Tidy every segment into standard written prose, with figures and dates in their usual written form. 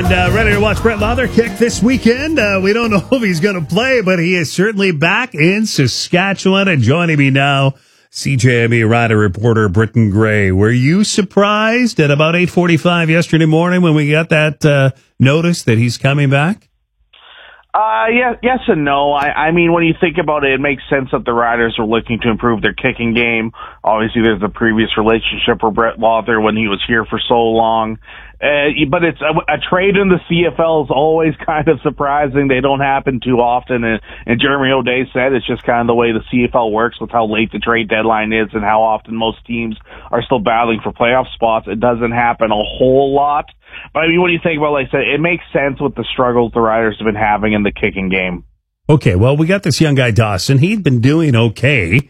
Ready to watch Brett Lauther kick this weekend. We don't know if he's going to play, but he is certainly back in Saskatchewan. And joining me now, CJME rider reporter Britton Gray. Were you surprised at about 8:45 yesterday morning when we got that notice that he's coming back? Yes and no. I mean, when you think about it, it makes sense that the Riders are looking to improve their kicking game. Obviously, there's the previous relationship for Brett Lauther when he was here for so long. But it's a trade in the CFL is always kind of surprising. They don't happen too often. And Jeremy O'Day said it's just kind of the way the CFL works with how late the trade deadline is and how often most teams are still battling for playoff spots. It doesn't happen a whole lot. But I mean, when you think about it, like I said, it makes sense with the struggles the Riders have been having in the kicking game. Okay, well, we got this young guy, Dawson. He'd been doing okay.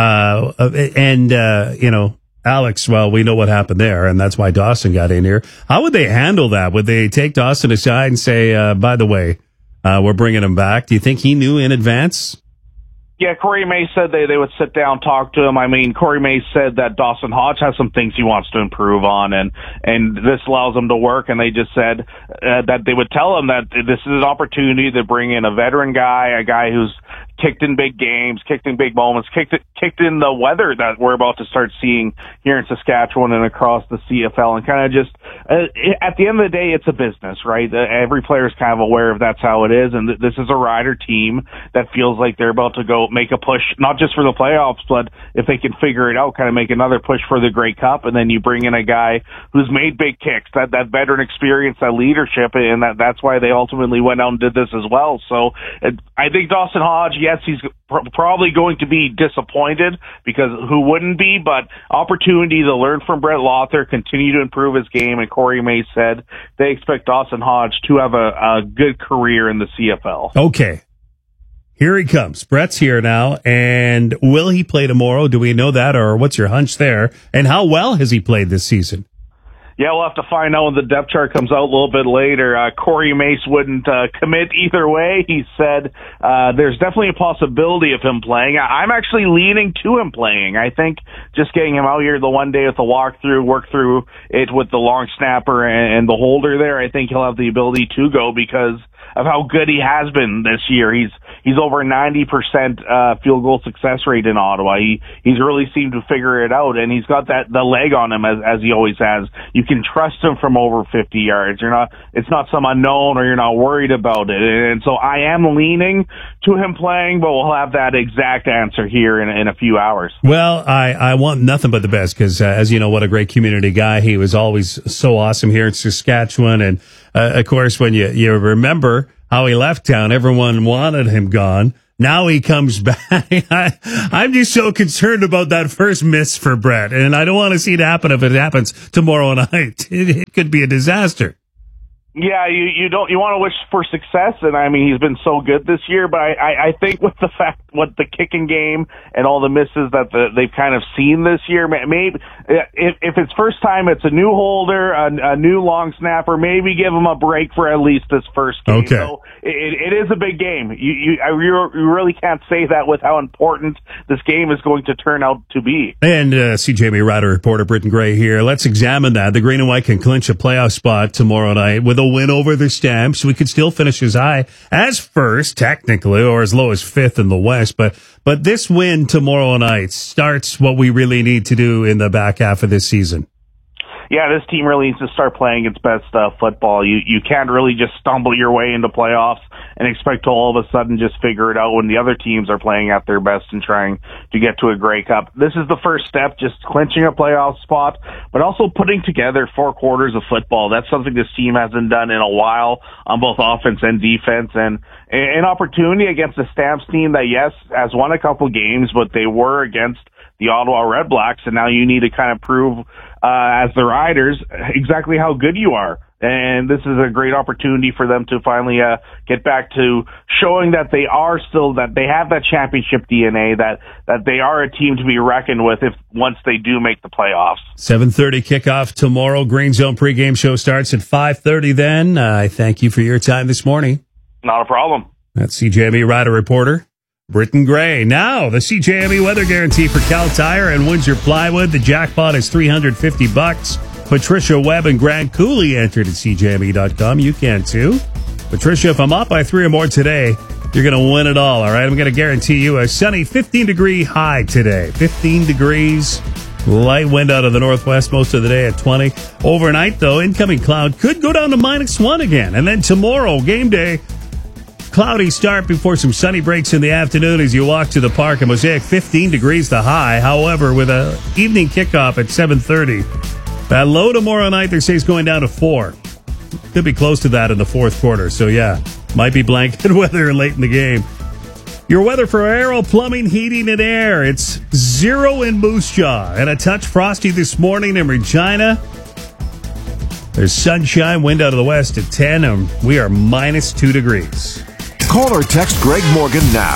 Alex, well, we know what happened there, and that's why Dawson got in here. How would they handle that? Would they take Dawson aside and say, by the way, we're bringing him back? Do you think he knew in advance? Yeah, Corey May said they would sit down, talk to him. I mean, Corey May said that Dawson Hodge has some things he wants to improve on, and this allows him to work, and they just said that they would tell him that this is an opportunity to bring in a veteran guy, a guy who's kicked in big games, kicked in big moments, kicked in the weather that we're about to start seeing here in Saskatchewan and across the CFL, and kind of just, at the end of the day, it's a business, right? Every player is kind of aware of that's how it is, and this is a Rider team that feels like they're about to go make a push, not just for the playoffs, but if they can figure it out, kind of make another push for the Grey Cup, and then you bring in a guy who's made big kicks, that veteran experience, that leadership, and that's why they ultimately went out and did this as well. So I think Dawson Hodge, yes, he's probably going to be disappointed, because who wouldn't be, but opportunity to learn from Brett Lauther, continue to improve his game, and Corey May said they expect Dawson Hodge to have a good career in the CFL. Okay. Here he comes. Brett's here now, and will he play tomorrow? Do we know that, or what's your hunch there? And how well has he played this season? Yeah, we'll have to find out when the depth chart comes out a little bit later. Corey Mace wouldn't commit either way. He said there's definitely a possibility of him playing. I'm actually leaning to him playing. I think just getting him out here the one day with the walkthrough, work through it with the long snapper and the holder there, I think he'll have the ability to go because of how good he has been this year. He's over 90% field goal success rate in Ottawa. He's really seemed to figure it out, and he's got the leg on him as he always has. You can trust him from over 50 yards. It's not some unknown, or you're not worried about it. And so I am leaning to him playing, but we'll have that exact answer here in a few hours. Well, I want nothing but the best because, as you know, what a great community guy. He was always so awesome here in Saskatchewan. And, of course, when you remember how he left town, everyone wanted him gone. Now he comes back. I'm just so concerned about that first miss for Brett, and I don't want to see it happen if it happens tomorrow night. It could be a disaster. Yeah, you want to wish for success, and I mean he's been so good this year. But I think with the fact what the kicking game and all the misses that they've kind of seen this year, maybe if it's first time, it's a new holder, a new long snapper. Maybe give him a break for at least this first game. Okay. So it is a big game. You really can't say that with how important this game is going to turn out to be. And CJME rider reporter Britton Gray here. Let's examine that. The Green and White can clinch a playoff spot tomorrow night with a win over the Stamps. We could still finish as high as first, technically, or as low as fifth in the West. But this win tomorrow night starts what we really need to do in the back half of this season. Yeah, this team really needs to start playing its best football. You can't really just stumble your way into playoffs and expect to all of a sudden just figure it out when the other teams are playing at their best and trying to get to a Grey Cup. This is the first step, just clinching a playoff spot, but also putting together 4 quarters of football. That's something this team hasn't done in a while on both offense and defense, and an opportunity against the Stamps team that, yes, has won a couple games, but they were against the Ottawa Red Blacks, and now you need to kind of prove as the Riders exactly how good you are. And this is a great opportunity for them to finally get back to showing that they are still, that they have that championship DNA, that they are a team to be reckoned with once they do make the playoffs. 7:30 kickoff tomorrow. Green Zone pregame show starts at 5:30 then. I thank you for your time this morning. Not a problem. That's CJME rider reporter Britton Gray. Now, the CJME weather guarantee for Cal Tire and Windsor Plywood. The jackpot is $350. Patricia Webb and Grant Cooley entered at CJME.com. You can too. Patricia, if I'm up by 3 or more today, you're going to win it all right? I'm going to guarantee you a sunny 15-degree high today. 15 degrees. Light wind out of the northwest most of the day at 20. Overnight, though, incoming cloud could go down to -1 again. And then tomorrow, game day, cloudy start before some sunny breaks in the afternoon as you walk to the park. And Mosaic, 15 degrees the high. However, with an evening kickoff at 7:30, that low tomorrow night, they say, is going down to 4. Could be close to that in the fourth quarter. So, yeah, might be blanket weather late in the game. Your weather for Aero Plumbing, Heating, and Air. It's 0 in Moose Jaw and a touch frosty this morning in Regina. There's sunshine, wind out of the west at 10, and we are -2 degrees. Call or text Greg Morgan now.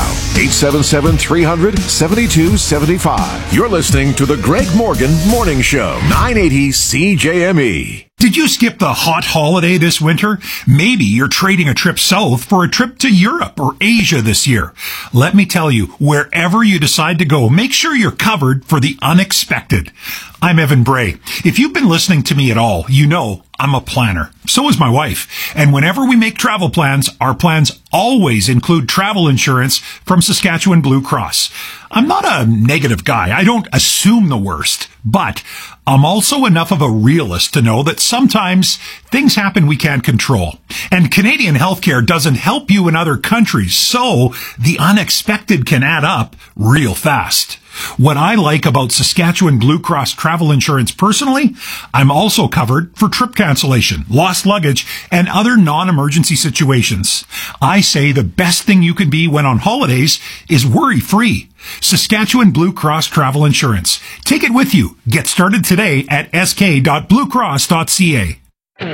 877-300-7275. You're listening to the Greg Morgan Morning Show. 980 CJME. Did you skip the hot holiday this winter? Maybe you're trading a trip south for a trip to Europe or Asia this year. Let me tell you, wherever you decide to go, make sure you're covered for the unexpected. I'm Evan Bray. If you've been listening to me at all, you know I'm a planner. So is my wife. And whenever we make travel plans, our plans always include travel insurance from Saskatchewan Blue Cross. I'm not a negative guy. I don't assume the worst. But I'm also enough of a realist to know that sometimes things happen we can't control. And Canadian healthcare doesn't help you in other countries, so the unexpected can add up real fast. What I like about Saskatchewan Blue Cross travel insurance personally, I'm also covered for trip cancellation, lost luggage, and other non-emergency situations. I say the best thing you can be when on holidays is worry-free. Saskatchewan Blue Cross Travel Insurance. Take it with you. Get started today at sk.bluecross.ca.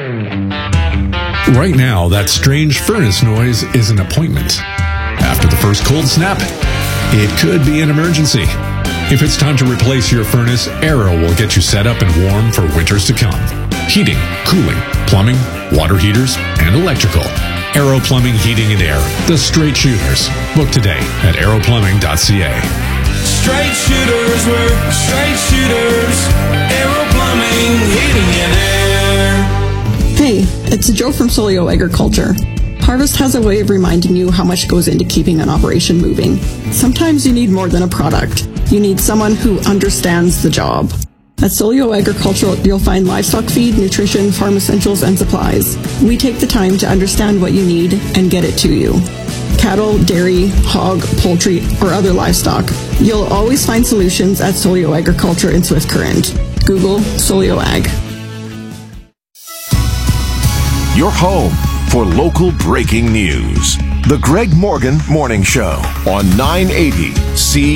Right now, that strange furnace noise is an appointment. After the first cold snap, it could be an emergency. If it's time to replace your furnace, Aero will get you set up and warm for winters to come. Heating, cooling, plumbing, water heaters, and electrical. Aero Plumbing, Heating, and Air. The straight shooters. Book today at aeroplumbing.ca. Straight shooters, we're straight shooters. Aero Plumbing, Heating, and Air. Hey, it's Joe from Solio Agriculture. Harvest has a way of reminding you how much goes into keeping an operation moving. Sometimes you need more than a product. You need someone who understands the job. At Solio Agricultural, you'll find livestock feed, nutrition, farm essentials, and supplies. We take the time to understand what you need and get it to you. Cattle, dairy, hog, poultry, or other livestock. You'll always find solutions at Solio Agriculture in Swift Current. Google Solio Ag. Your home for local breaking news. The Greg Morgan Morning Show on 980 CJME.